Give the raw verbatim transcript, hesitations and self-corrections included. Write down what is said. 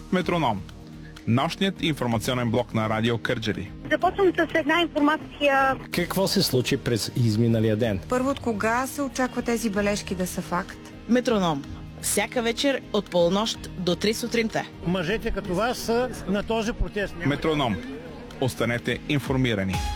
Метроном. Нощният информационен блок на Радио Кърджали. Започвам с една информация. Какво се случи през изминалия ден? Първо, от кога се очаква тези бележки да са факт? Метроном. Всяка вечер от полунощ до три сутринта. Мъжете като вас са на този протест. Метроном. Останете информирани.